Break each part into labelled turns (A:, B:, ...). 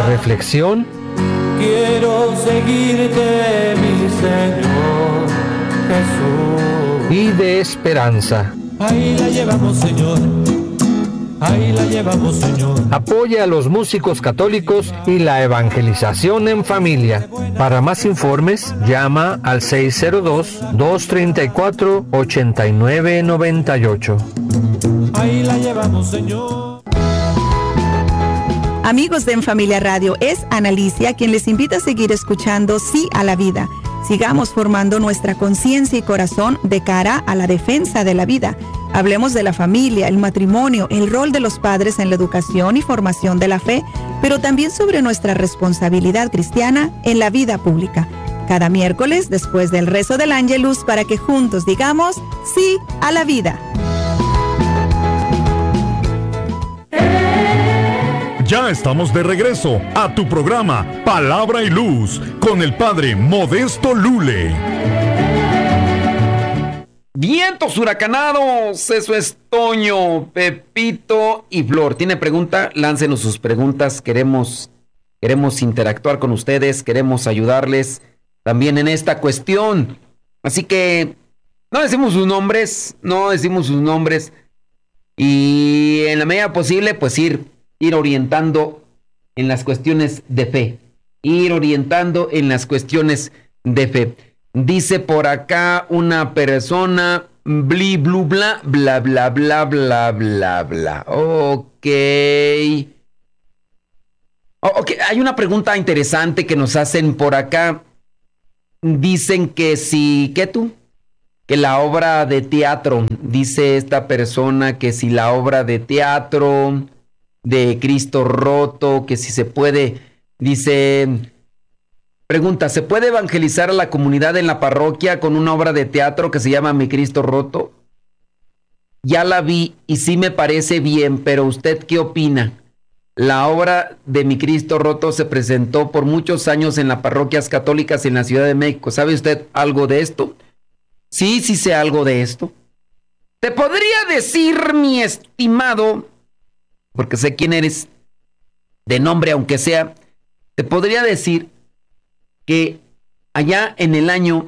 A: reflexión.
B: Quiero seguirte, mi Señor Jesús.
A: Y de esperanza.
B: Ahí la llevamos, Señor. Ahí la llevamos, Señor.
A: Apoya a los músicos católicos y la evangelización en familia. Para más informes, llama al 602-234-8998.
B: Ahí la llevamos, Señor.
C: Amigos de En Familia Radio, es Analicia quien les invita a seguir escuchando Sí a la Vida. Sigamos formando nuestra conciencia y corazón de cara a la defensa de la vida. Hablemos de la familia, el matrimonio, el rol de los padres en la educación y formación de la fe, pero también sobre nuestra responsabilidad cristiana en la vida pública. Cada miércoles, después del rezo del Ángelus, para que juntos digamos sí a la vida.
D: Ya estamos de regreso a tu programa Palabra y Luz con el Padre Modesto Lule.
E: Vientos huracanados, eso es Toño, Pepito y Flor. ¿Tiene pregunta? Láncenos sus preguntas. Queremos interactuar con ustedes, queremos ayudarles también en esta cuestión. Así que no decimos sus nombres. Y en la medida posible, pues ir orientando en las cuestiones de fe. Dice por acá una persona, bli, blu, bla, bla, bla, bla, bla, bla, bla. Ok, hay una pregunta interesante que nos hacen por acá. Dicen que que la obra de teatro, dice esta persona que si la obra de teatro de Cristo roto, que si se puede, pregunta, ¿se puede evangelizar a la comunidad en la parroquia con una obra de teatro que se llama Mi Cristo roto? Ya la vi y sí me parece bien, pero ¿usted qué opina? La obra de Mi Cristo roto se presentó por muchos años en las parroquias católicas en la Ciudad de México. ¿Sabe usted algo de esto? Sí sé algo de esto. Te podría decir, mi estimado, porque sé quién eres, de nombre aunque sea, te podría decir que allá en el año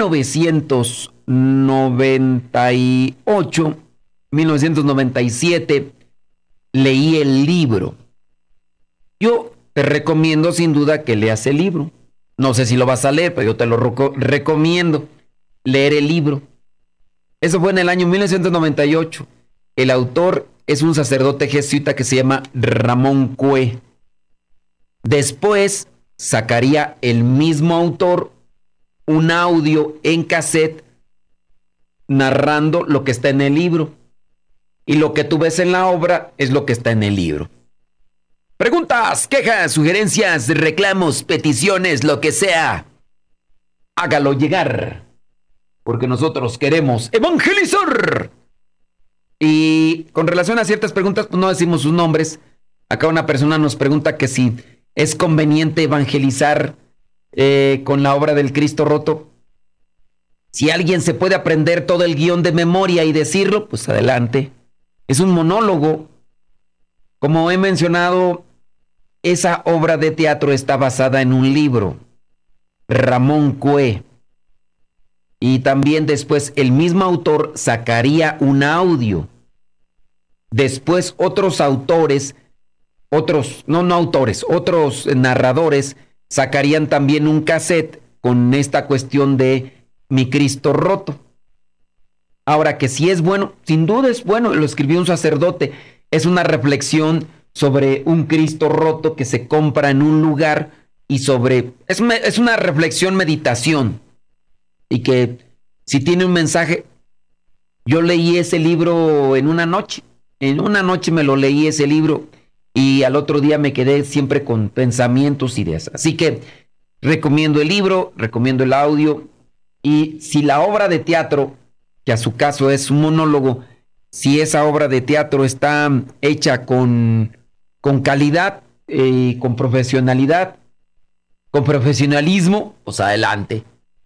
E: 1997, leí el libro. Yo te recomiendo sin duda que leas el libro. No sé si lo vas a leer, pero yo te lo recomiendo leer el libro. Eso fue en el año 1998. El autor es un sacerdote jesuita que se llama Ramón Cue. Después sacaría el mismo autor un audio en cassette narrando lo que está en el libro. Y lo que tú ves en la obra es lo que está en el libro. Preguntas, quejas, sugerencias, reclamos, peticiones, lo que sea. Hágalo llegar. Porque nosotros queremos evangelizar. Y con relación a ciertas preguntas, pues no decimos sus nombres. Acá una persona nos pregunta que si es conveniente evangelizar con la obra del Cristo roto. Si alguien se puede aprender todo el guión de memoria y decirlo, pues adelante. Es un monólogo. Como he mencionado, esa obra de teatro está basada en un libro, Ramón Cue. Y también después el mismo autor sacaría un audio. Después otros narradores sacarían también un cassette con esta cuestión de Mi Cristo roto. Ahora, que si es bueno, sin duda es bueno, lo escribió un sacerdote. Es una reflexión sobre un Cristo roto que se compra en un lugar y es una reflexión, meditación. Y que si tiene un mensaje, yo leí ese libro en una noche me lo leí ese libro y al otro día me quedé siempre con pensamientos, ideas. Así que recomiendo el libro, recomiendo el audio, y si la obra de teatro, que a su caso es un monólogo, si esa obra de teatro está hecha con calidad, con profesionalidad, con profesionalismo, pues adelante.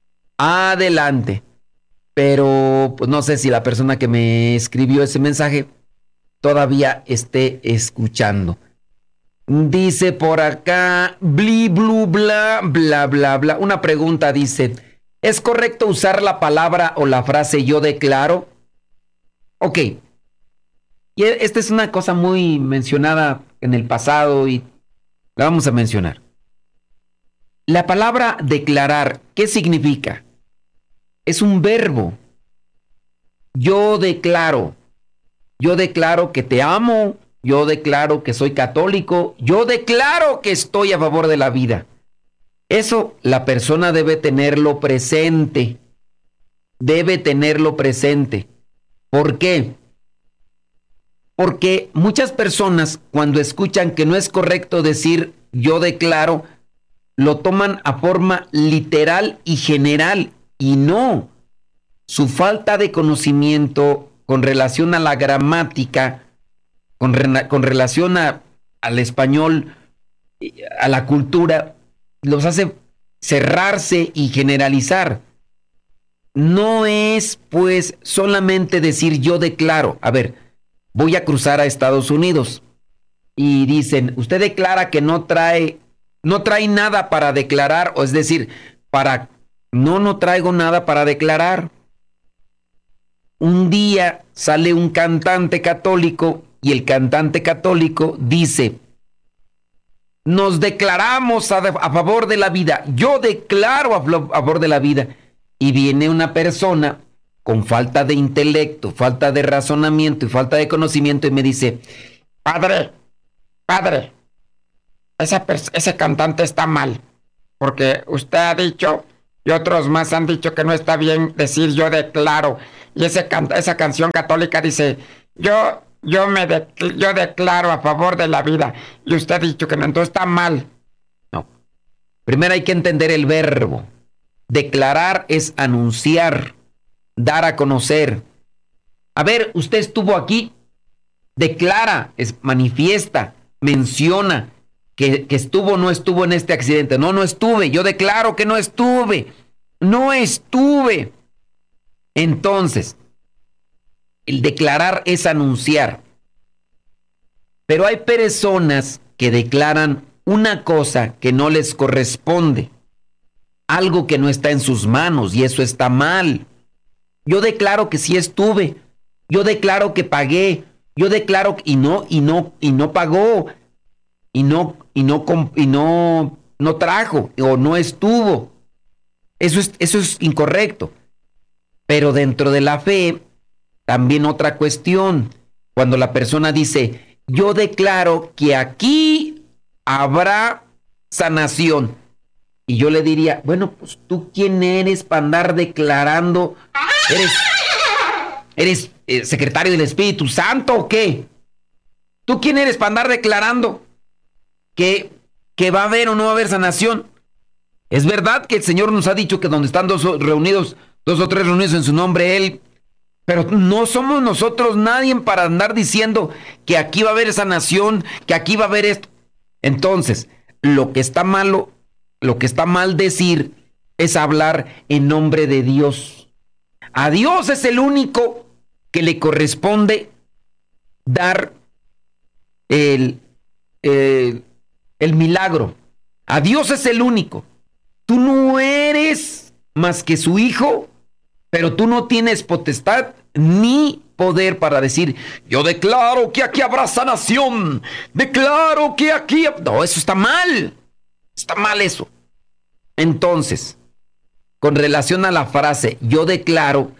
E: Pero pues no sé si la persona que me escribió ese mensaje todavía esté escuchando. Dice por acá, bli, blu, bla, bla, bla, bla. Una pregunta dice, ¿es correcto usar la palabra o la frase yo declaro? Ok. Y esta es una cosa muy mencionada en el pasado y la vamos a mencionar. La palabra declarar, ¿qué significa? Es un verbo. Yo declaro que te amo, yo declaro que soy católico, yo declaro que estoy a favor de la vida. Eso la persona debe tenerlo presente. Debe tenerlo presente. ¿Por qué? Porque muchas personas cuando escuchan que no es correcto decir yo declaro, lo toman a forma literal y general y no. Su falta de conocimiento con relación a la gramática, con relación al español, a la cultura, los hace cerrarse y generalizar. No es pues solamente decir yo declaro. A ver, voy a cruzar a Estados Unidos y dicen, usted declara que no trae nada para declarar, o es decir, no traigo nada para declarar. Un día sale un cantante católico y el cantante católico dice, nos declaramos a favor de la vida, yo declaro a favor de la vida. Y viene una persona con falta de intelecto, falta de razonamiento y falta de conocimiento y me dice, padre, ese cantante está mal, porque usted ha dicho y otros más han dicho que no está bien decir yo declaro. Y esa canción católica dice, yo declaro a favor de la vida. Y usted ha dicho que no, entonces está mal. No. Primero hay que entender el verbo. Declarar es anunciar, dar a conocer. A ver, usted estuvo aquí. Declara, manifiesta, menciona que estuvo o no estuvo en este accidente. No estuve. Yo declaro que no estuve. No estuve. Entonces, el declarar es anunciar. Pero hay personas que declaran una cosa que no les corresponde, algo que no está en sus manos, y eso está mal. Yo declaro que sí estuve, yo declaro que pagué, yo declaro y no pagó, y no trajo o no estuvo. Eso es incorrecto. Pero dentro de la fe, también otra cuestión. Cuando la persona dice, yo declaro que aquí habrá sanación. Y yo le diría, bueno, pues tú quién eres para andar declarando. ¿Eres secretario del Espíritu Santo o qué? ¿Tú quién eres para andar declarando que va a haber o no va a haber sanación? Es verdad que el Señor nos ha dicho que donde están dos o tres reunidos en su nombre, Él. Pero no somos nosotros nadie para andar diciendo que aquí va a haber sanación, que aquí va a haber esto. Entonces, lo que está mal decir es hablar en nombre de Dios. A Dios es el único que le corresponde dar el milagro. A Dios es el único. Tú no eres más que su hijo, pero tú no tienes potestad ni poder para decir, yo declaro que aquí habrá sanación, declaro que aquí... No, eso está mal. Está mal eso. Entonces, con relación a la frase, yo declaro,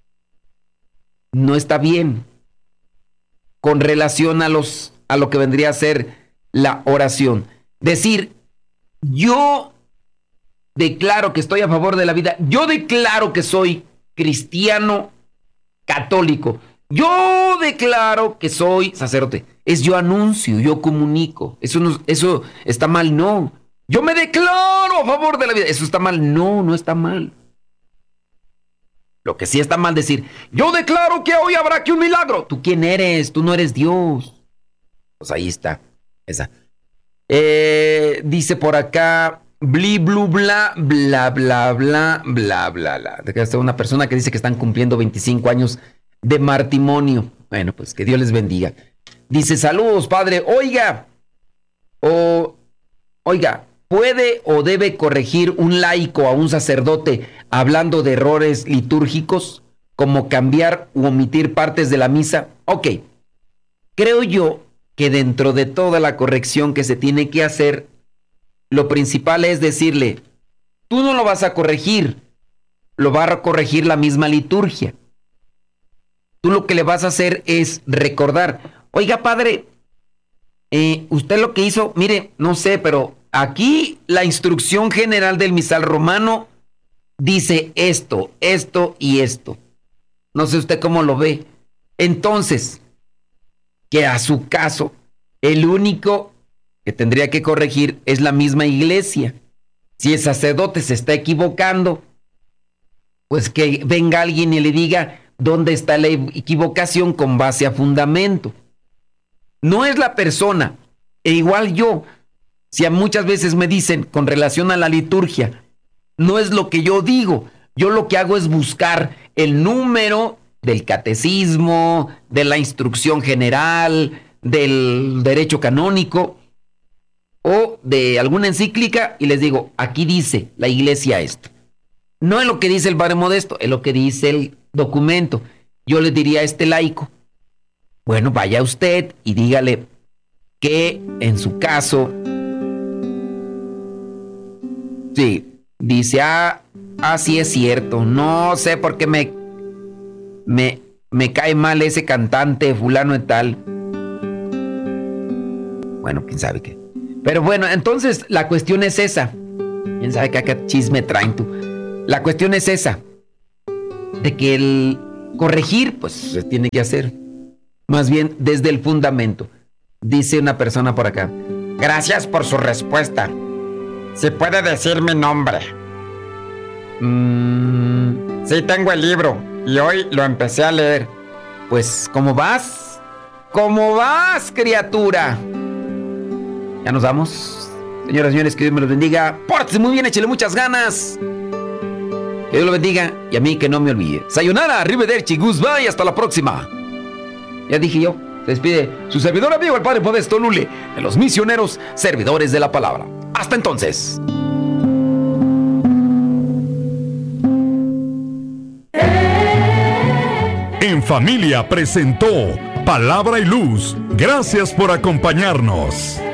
E: no está bien. Con relación a lo que vendría a ser la oración. Decir, yo declaro que estoy a favor de la vida. Yo declaro que soy cristiano católico. Yo declaro que soy sacerdote. Es yo anuncio, yo comunico. Eso está mal, no. Yo me declaro a favor de la vida. Eso está mal, no está mal. Lo que sí está mal decir, yo declaro que hoy habrá aquí un milagro. ¿Tú quién eres? Tú no eres Dios. Pues ahí está. Esa. Dice por acá, bli, blu, bla, bla, bla, bla, bla, bla, bla. De una persona que dice que están cumpliendo 25 años de matrimonio. Bueno, pues que Dios les bendiga. Dice, saludos, padre. Oiga, O, oiga, ¿puede o debe corregir un laico a un sacerdote hablando de errores litúrgicos, como cambiar u omitir partes de la misa? Ok, creo yo que dentro de toda la corrección que se tiene que hacer, lo principal es decirle, tú no lo vas a corregir, lo va a corregir la misma liturgia. Tú lo que le vas a hacer es recordar, oiga padre, usted lo que hizo, mire, no sé, pero aquí la instrucción general del misal romano dice esto, esto y esto. No sé usted cómo lo ve. Entonces, que a su caso, el único que tendría que corregir es la misma iglesia. Si el sacerdote se está equivocando, pues que venga alguien y le diga dónde está la equivocación con base a fundamento. No es la persona. E igual yo, si muchas veces me dicen con relación a la liturgia, no es lo que yo digo. Yo lo que hago es buscar el número del catecismo, de la instrucción general, del derecho canónico o de alguna encíclica y les digo, aquí dice la iglesia esto. No es lo que dice el Padre Modesto, es lo que dice el documento. Yo le diría a este laico, bueno, vaya usted y dígale que en su caso, sí, dice, sí es cierto, no sé por qué me cae mal ese cantante fulano y tal. Bueno, quién sabe qué. Pero bueno, entonces la cuestión es esa. Quién sabe qué chisme traen tú. La cuestión es esa. De que el corregir, pues se tiene que hacer. Más bien desde el fundamento. Dice una persona por acá. Gracias por su respuesta. ¿Se puede decir mi nombre? Sí, tengo el libro y hoy lo empecé a leer. Pues, ¿cómo vas? ¿Cómo vas, criatura? Ya nos vamos. Señoras y señores, que Dios me los bendiga. Pórtese muy bien, échele muchas ganas. Que Dios lo bendiga y a mí que no me olvide. Sayonara, arrivederci, goodbye, hasta la próxima. Ya dije yo, se despide su servidor amigo, el Padre Modesto Lule, de los misioneros servidores de la palabra. Hasta entonces.
D: En Familia presentó Palabra y Luz. Gracias por acompañarnos.